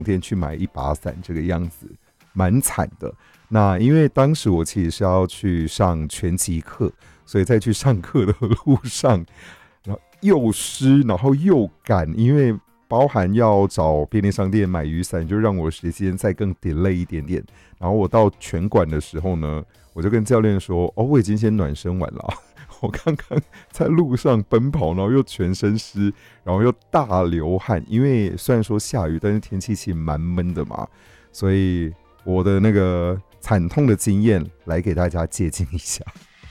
店去买一把伞这个样子，蛮惨的。那因为当时我其实是要去上拳击课，所以在去上课的路上，然后又湿，然后又赶，因为包含要找便利商店买雨伞，就让我时间再更 delay 一点点。然后我到拳馆的时候呢，我就跟教练说：“哦，我已经先暖身完了。”我刚刚在路上奔跑，然后又全身湿，然后又大流汗。因为虽然说下雨，但是天气其实蛮闷的嘛，所以我的那个惨痛的经验来给大家借鉴一下。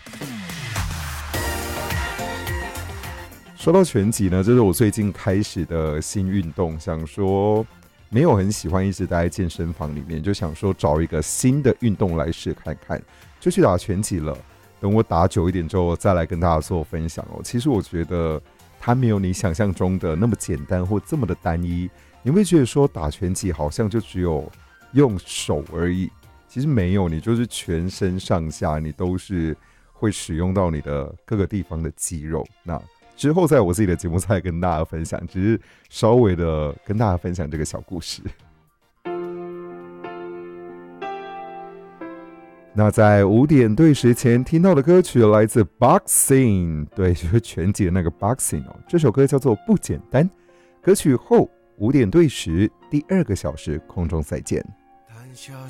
说到拳击呢，这是我最近开始的新运动，想说没有很喜欢一直待在健身房里面，就想说找一个新的运动来试看看，就去打拳击了。等我打久一点之后，再来跟大家做分享哦。其实我觉得它没有你想象中的那么简单或这么的单一。你会觉得说打拳击好像就只有用手而已，其实没有，你就是全身上下你都是会使用到你的各个地方的肌肉。那之后在我自己的节目再跟大家分享，只是稍微的跟大家分享这个小故事。那在5点对时前听到的歌曲来自 Boxing， 对，就是拳击的那个 Boxing 哦。这首歌叫做《不简单》。歌曲后5点对时第2个小时空中再见。